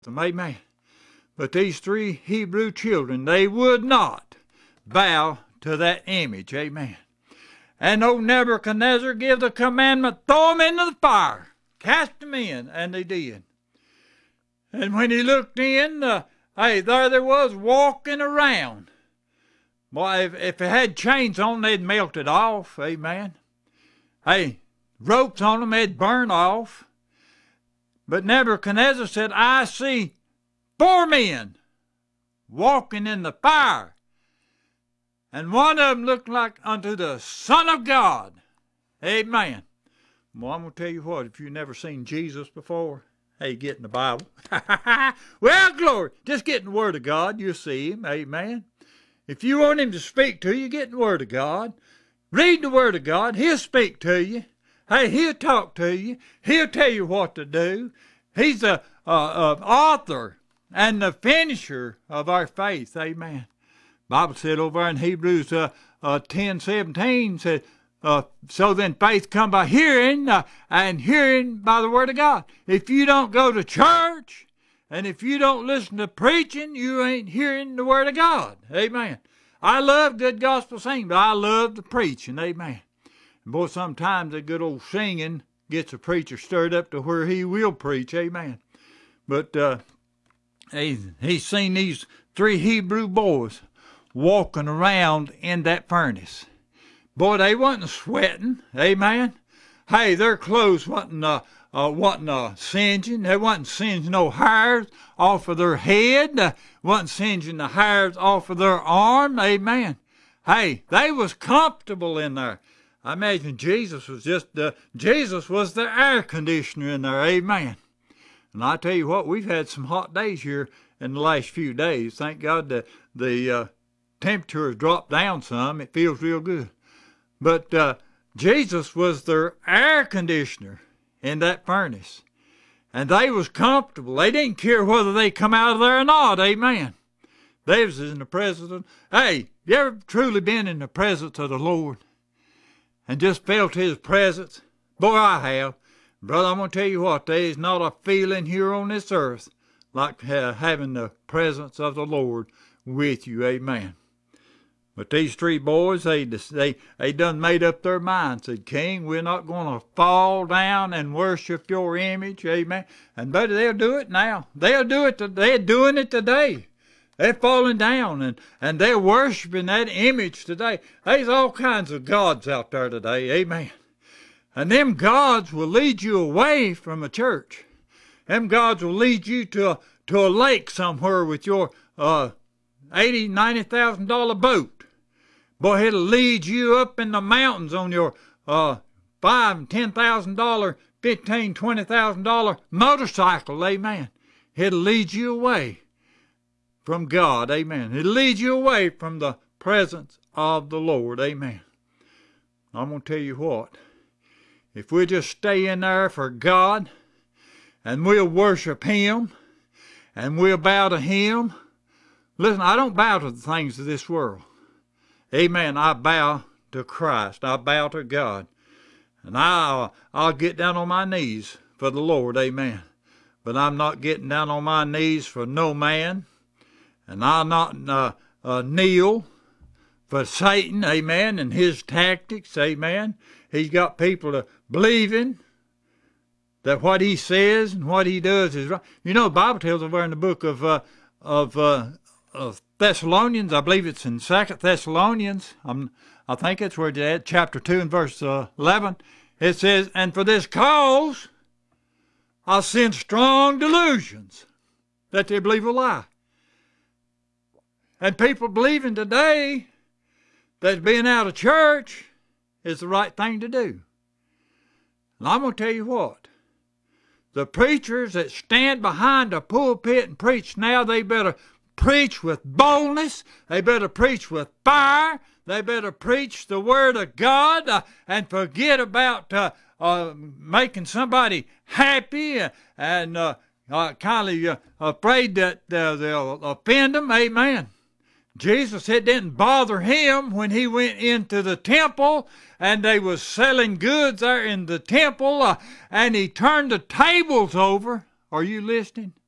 Amen. But these three Hebrew children, they would not bow to that image. Amen. And old Nebuchadnezzar gave the commandment, throw them into the fire, cast them in, and they did. And when he looked in, hey, there they was walking around. Boy, if it had chains on, they'd melted off. Amen. Hey, ropes on them, they'd burn off. But Nebuchadnezzar said, I see 4 men walking in the fire, and one of them looked like unto the Son of God. Amen. Well, I'm going to tell you what, if you've never seen Jesus before, hey, get in the Bible. Well, glory, just get in the Word of God, you'll see him. Amen. If you want him to speak to you, get in the Word of God. Read the Word of God. He'll speak to you. Hey, he'll talk to you. He'll tell you what to do. He's the author and the finisher of our faith. Amen. Bible said over in Hebrews 10:17, said, so then faith come by hearing, and hearing by the Word of God. If you don't go to church, and if you don't listen to preaching, you ain't hearing the Word of God. Amen. I love good gospel singing, but I love the preaching. Amen. And boy, sometimes a good old singing gets a preacher stirred up to where he will preach. Amen. But he's seen these 3 Hebrew boys walking around in that furnace. Boy, they wasn't sweating. Amen. Hey, their clothes wasn't singeing. They wasn't singeing no hairs off of their head. Wasn't singeing the hairs off of their arm. Amen. Hey, they was comfortable in there. I imagine Jesus was Jesus was the air conditioner in there. Amen. And I tell you what, we've had some hot days here in the last few days. Thank God that the temperature has dropped down some. It feels real good. But Jesus was their air conditioner in that furnace. And they was comfortable. They didn't care whether they come out of there or not. Amen. They was in the presence. Hey, you ever truly been in the presence of the Lord and just felt his presence? Boy, I have. Brother, I'm going to tell you what, there is not a feeling here on this earth like having the presence of the Lord with you. Amen. But these 3 boys, they done made up their minds. Said, King, we're not going to fall down and worship your image. Amen. And buddy, they'll do it now. They'll do it. They're doing it today. They're falling down and they're worshiping that image today. There's all kinds of gods out there today. Amen. And them gods will lead you away from a church. Them gods will lead you to a lake somewhere with your $80,000, $90,000 boat. Boy, it'll lead you up in the mountains on your $5,000 and $10,000, $15,000, $20,000 motorcycle. Amen. It'll lead you away from God. Amen. It'll lead you away from the presence of the Lord. Amen. I'm going to tell you what. If we just stay in there for God, and we'll worship him, and we'll bow to him. Listen, I don't bow to the things of this world. Amen. I bow to Christ. I bow to God. And I'll get down on my knees for the Lord. Amen. But I'm not getting down on my knees for no man. And I'll not kneel for Satan. Amen. And his tactics. Amen. He's got people believing that what he says and what he does is right. You know, the Bible tells over in the book of Thessalonians, I believe it's in 2 Thessalonians, I think it's where it's at, chapter 2 and verse 11, it says, and for this cause I send strong delusions that they believe a lie. And people believing today that being out of church is the right thing to do. And I'm going to tell you what, the preachers that stand behind the pulpit and preach now, they better preach with boldness. They better preach with fire. They better preach the Word of God and forget about making somebody happy and kind of afraid that they'll offend them. Amen. Jesus, it didn't bother him when he went into the temple and they was selling goods there in the temple and he turned the tables over. Are you listening?